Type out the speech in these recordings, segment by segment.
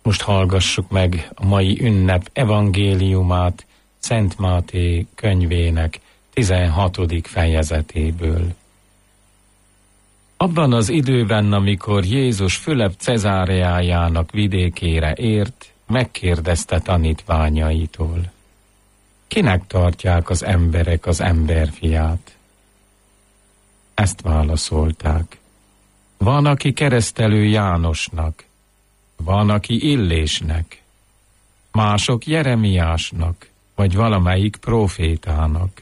Most hallgassuk meg a mai ünnep evangéliumát Szent Máté könyvének 16. fejezetéből. Abban az időben, amikor Jézus Fülöp Cezáreájának vidékére ért, megkérdezte tanítványaitól: kinek tartják az emberek az emberfiát? Ezt válaszolták: van, aki keresztelő Jánosnak, van, aki Illésnek, mások Jeremiásnak, vagy valamelyik prófétának.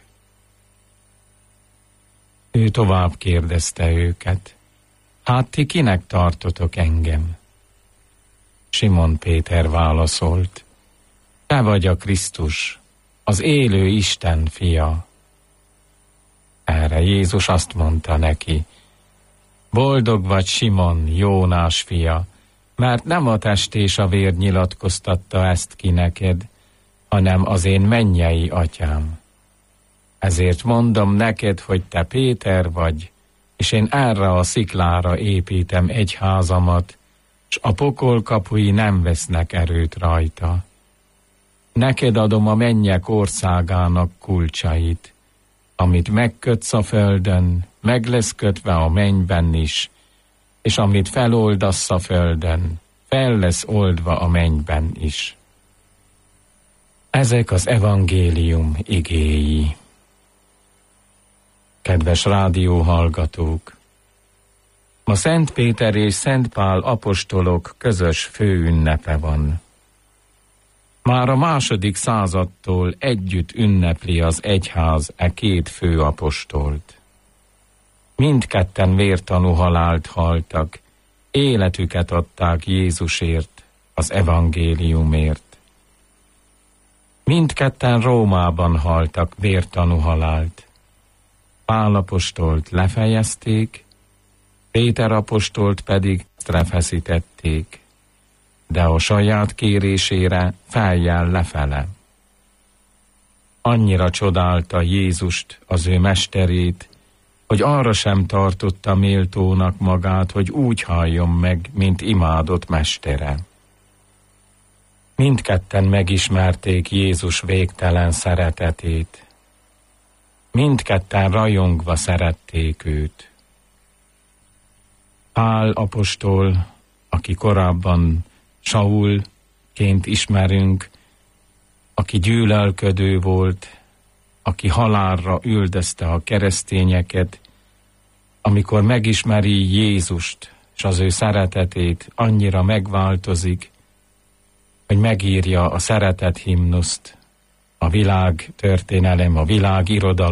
Ő tovább kérdezte őket: hát ti kinek tartotok engem? Simon Péter válaszolt: te vagy a Krisztus, az élő Isten fia. Erre Jézus azt mondta neki: boldog vagy, Simon, Jónás fia, mert nem a test és a vér nyilatkoztatta ezt ki neked, hanem az én mennyei atyám. Ezért mondom neked, hogy te Péter vagy, és én erre a sziklára építem egyházamat, s a pokol kapui nem vesznek erőt rajta. Neked adom a mennyek országának kulcsait. Amit megkötsz a földön, meg lesz kötve a mennyben is, és amit feloldasz a földön, fel lesz oldva a mennyben is. Ezek az evangélium igéi. Kedves rádióhallgatók! Ma Szent Péter és Szent Pál apostolok közös főünnepe van. Már a második századtól együtt ünnepli az egyház e két főapostolt. Mindketten vértanú halált haltak, életüket adták Jézusért, az evangéliumért. Mindketten Rómában haltak vértanú halált. Pál apostolt lefejezték, Péter apostolt pedig feszítették, de a saját kérésére feljel lefele. Annyira csodálta Jézust, az ő mesterét, hogy arra sem tartotta méltónak magát, hogy úgy halljon meg, mint imádott mestere. Mindketten megismerték Jézus végtelen szeretetét. Mindketten rajongva szerették őt. Pál apostol, aki korábban Saulként ismerünk, aki gyűlölködő volt, aki halálra üldözte a keresztényeket, amikor megismeri Jézust és az ő szeretetét, annyira megváltozik, hogy megírja a szeretet himnuszt, a világ történelem, a világ irodalom